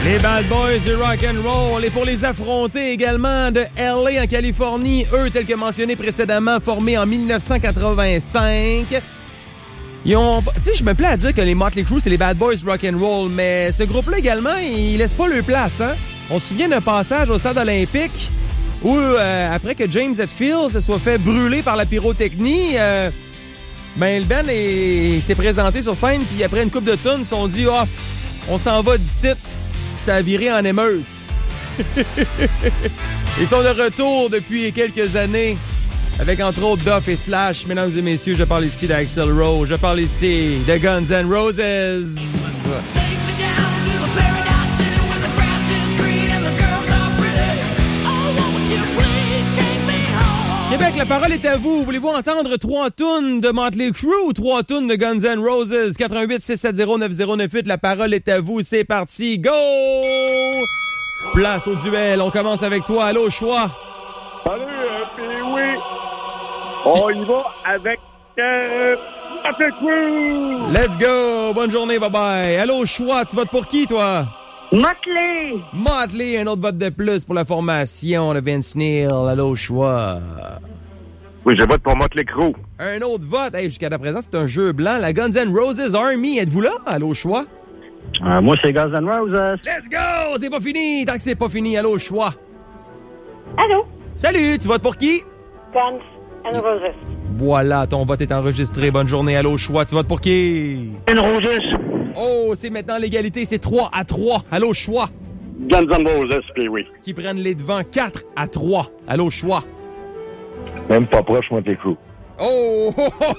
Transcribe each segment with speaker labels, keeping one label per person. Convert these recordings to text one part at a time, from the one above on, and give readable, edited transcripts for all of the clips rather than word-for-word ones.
Speaker 1: Les Bad Boys du rock'n'roll. Et pour les affronter également de LA en Californie, eux, tels que mentionné précédemment, formés en 1985. Ils ont... Tu sais, je me plais à dire que les Motley Crue, c'est les Bad Boys rock'n'roll, mais ce groupe-là également, il laisse pas leur place, hein. On se souvient d'un passage au stade olympique où, après que James Hetfield se soit fait brûler par la pyrotechnie, le band s'est présenté sur scène, puis après une couple de tonnes, ils se sont dit « Oh, on s'en va d'ici ». Ça a viré en émeute. Ils sont de retour depuis quelques années, avec entre autres Duff et Slash. Mesdames et messieurs, je parle ici d'Axl Rose, je parle ici de Guns N' Roses. Québec, la parole est à vous. Voulez-vous entendre 3 tunes de Motley Crue ou 3 tunes de Guns N' Roses? 88-670-9098, la parole est à vous. C'est parti, go! Place au duel. On commence avec toi. Allô, choix.
Speaker 2: Salut, puis oui. On y va avec Motley Crue.
Speaker 1: Let's go. Bonne journée, bye-bye. Allô, choix. Tu votes pour qui, toi?
Speaker 3: Motley!
Speaker 1: Motley, un autre vote de plus pour la formation de Vince Neil. Allô, choix.
Speaker 2: Oui, je vote pour Motley Crue.
Speaker 1: Un autre vote. Hey, jusqu'à présent, c'est un jeu blanc. La Guns N' Roses Army. Êtes-vous là? Allô, choix.
Speaker 3: Moi, c'est Guns N' Roses.
Speaker 1: Let's go! C'est pas fini. Tant que c'est pas fini, allô, choix.
Speaker 4: Allô?
Speaker 1: Salut, tu votes pour qui?
Speaker 4: Guns N' Roses.
Speaker 1: Voilà, ton vote est enregistré. Bonne journée, allô, choix. Tu votes pour qui?
Speaker 3: N' Roses.
Speaker 1: Oh, c'est maintenant l'égalité. C'est 3-3. Allô, choix.
Speaker 2: Guns N' Roses, puis oui.
Speaker 1: Qui prennent les devants 4-3. Allô, choix.
Speaker 2: Même pas proche, Motley Crue.
Speaker 1: Oh!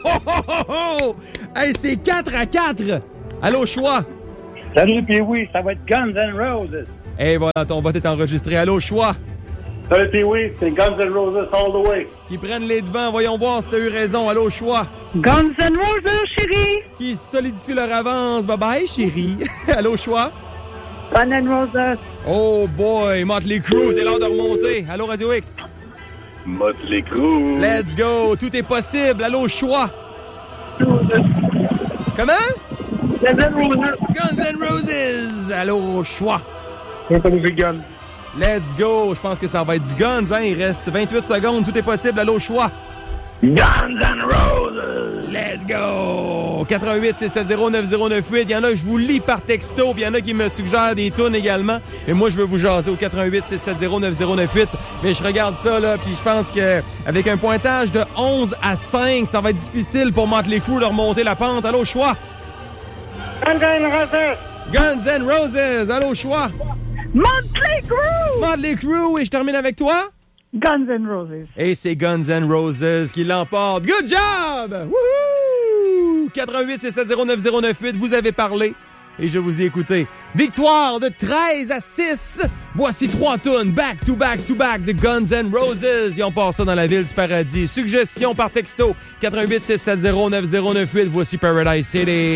Speaker 1: Hey, c'est 4-4. Allô, choix.
Speaker 3: Salut, puis oui, ça va être Guns N' Roses.
Speaker 1: Et voilà, ton vote est enregistré. Allô, choix.
Speaker 2: Salut, puis oui, c'est Guns N' Roses all the way.
Speaker 1: Qui prennent les devants. Voyons voir si t'as eu raison. Allô, choix.
Speaker 3: Guns N' Roses, chérie.
Speaker 1: Qui solidifient leur avance. Bye-bye, chérie. Allô, choix.
Speaker 3: Guns N' Roses.
Speaker 1: Oh boy, Motley Crue, c'est l'heure de remonter. Allô, Radio X.
Speaker 2: Motley Crue.
Speaker 1: Let's go, tout est possible. Allô, choix. Comment?
Speaker 3: Guns N' Roses.
Speaker 1: Guns N' Roses. Allô, choix.
Speaker 2: Guns.
Speaker 1: Let's go. Je pense que ça va être du Guns, hein. Il reste 28 secondes. Tout est possible. Allô, choix.
Speaker 2: Guns N' Roses.
Speaker 1: Let's go. 88-670-9098. Il y en a que je vous lis par texto. Puis il y en a qui me suggèrent des tunes également. Et moi, je veux vous jaser au 88-670-9098. Mais je regarde ça, là. Puis je pense que avec un pointage de 11-5, ça va être difficile pour Motley Crue de remonter la pente. Allô, choix.
Speaker 4: Guns N' Roses.
Speaker 1: Guns N' Roses. Allô, choix.
Speaker 3: Motley Crue.
Speaker 1: Motley Crue. Et je termine avec toi.
Speaker 3: Guns N' Roses.
Speaker 1: Et c'est Guns N' Roses qui l'emporte. Good job! Wouhou! 88-670-9098, vous avez parlé et je vous ai écouté. Victoire de 13-6. Voici 3 tunes back to back to back de Guns N' Roses. Et on part ça dans la ville du paradis. Suggestion par texto 88-670-9098. Voici Paradise City.